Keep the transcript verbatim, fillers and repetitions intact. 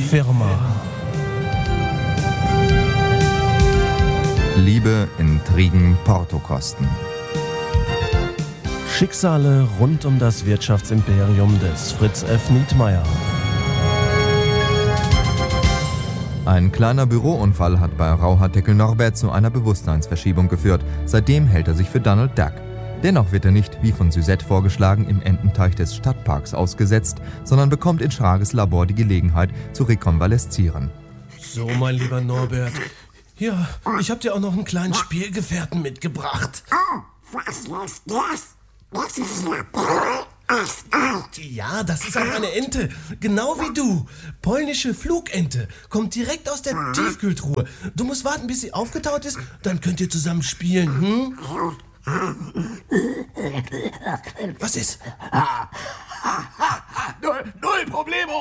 Firma. Liebe, Intrigen, Portokosten. Schicksale rund um das Wirtschaftsimperium des Fritz F. Nietmeyer. Ein kleiner Bürounfall hat bei Rauhaardeckel Norbert zu einer Bewusstseinsverschiebung geführt. Seitdem hält er sich für Donald Duck. Dennoch wird er nicht, wie von Suzette vorgeschlagen, im Ententeich des Stadtparks ausgesetzt, sondern bekommt in Schrages Labor die Gelegenheit zu rekonvaleszieren. So, mein lieber Norbert. Ja, ich hab dir auch noch einen kleinen Spielgefährten mitgebracht. Oh, was ist das? Das ist ja toll. Ja, das ist auch eine Ente. Genau wie du. Polnische Flugente. Kommt direkt aus der Tiefkühltruhe. Du musst warten, bis sie aufgetaut ist, dann könnt ihr zusammen spielen, hm? Was ist? Null, null Problemo!